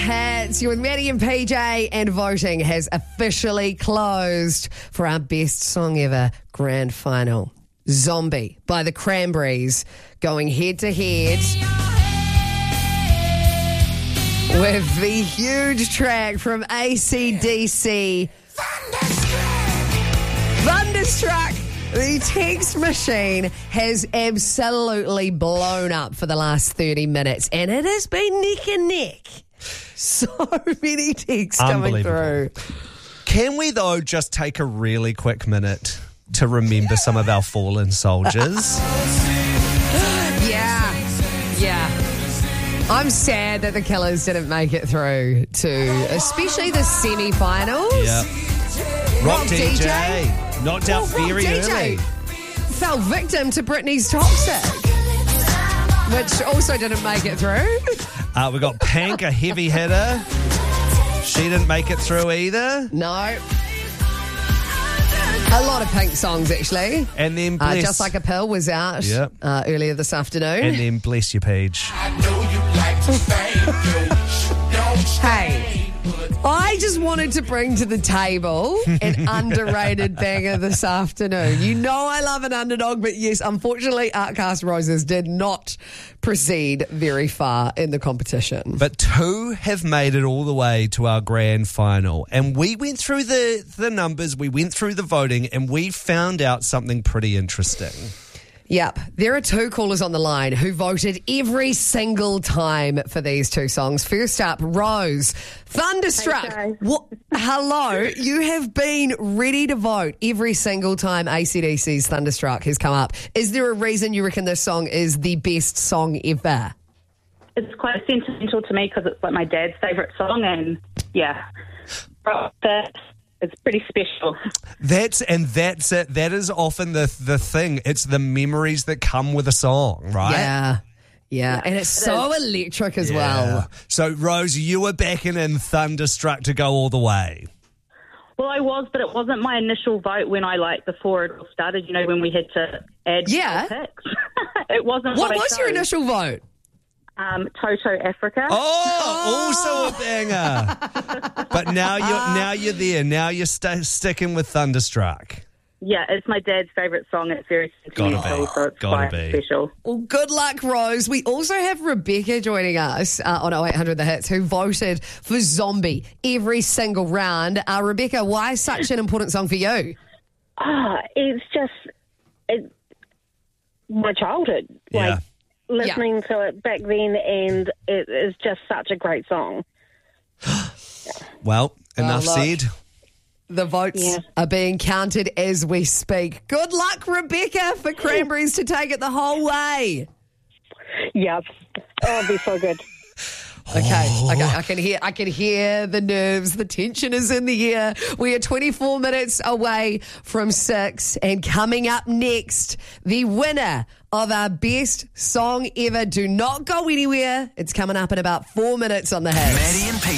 Hits. You're with Maddie and PJ, and voting has officially closed for our best song ever grand final. Zombie by the Cranberries going head to head with the huge track from AC/DC, Thunderstruck. The text machine has absolutely blown up for the last 30 minutes, and it has been neck and neck. So many texts coming through. Can we, though, just take a really quick minute to remember some of our fallen soldiers? Yeah. I'm sad that the Killers didn't make it through to, especially the semi-finals. Yeah. Rock DJ knocked out very early. Fell victim to Britney's Toxic, which also didn't make it through. We got Pink, a heavy hitter. She didn't make it through either. No. A lot of Pink songs, actually. And then Just Like a Pill was out earlier this afternoon. And then Bless You, Paige. Hey, I just wanted to bring to the table an underrated banger this afternoon. You know I love an underdog, but yes, unfortunately, Outcast Roses did not proceed very far in the competition. But two have made it all the way to our grand final. And we went through the numbers, we went through the voting, and we found out something pretty interesting. Yep. There are two callers on the line who voted every single time for these two songs. First up, Rose. Thunderstruck. Hey, Hello. You have been ready to vote every single time AC/DC's Thunderstruck has come up. Is there a reason you reckon this song is the best song ever? It's quite sentimental to me because it's like my dad's favourite song, and it's pretty special. That's it. That is often the thing. It's the memories that come with a song, right? Yeah. And it's so electric as well. So, Rose, you were backing in Thunderstruck to go all the way. Well, I was, but it wasn't my initial vote when before it all started, when we had to add picks. It wasn't What was your initial vote? Toto Africa. Also a banger. But now you're there. Now you're sticking with Thunderstruck. Yeah, it's my dad's favourite song. It's very sentimental, so it's quite special. Well, good luck, Rose. We also have Rebecca joining us on 0800 The Hits, who voted for Zombie every single round. Rebecca, why such an important song for you? It's just my childhood. Yeah. Listening to it back then, and it is just such a great song. Well, enough said. The votes are being counted as we speak. Good luck, Rebecca, for Cranberries to take it the whole way. Yep. Oh, it'll be so good. Okay. I can hear the nerves. The tension is in the air. We are 24 minutes away from 6, and coming up next, the winner of our best song ever. Do not go anywhere. It's coming up in about 4 minutes on The Hits.